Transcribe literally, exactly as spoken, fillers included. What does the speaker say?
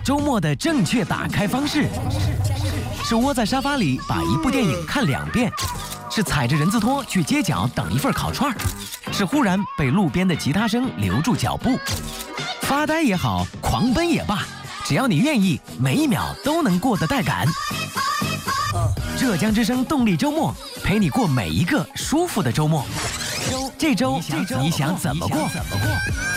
周末的正确打开方式，是窝在沙发里把一部电影看两遍，是踩着人字拖去街角等一份烤串，是忽然被路边的吉他声留住脚步。发呆也好，狂奔也罢，只要你愿意，每一秒都能过得带感。浙江之声动力周末，陪你过每一个舒服的周末。这周你想怎么过？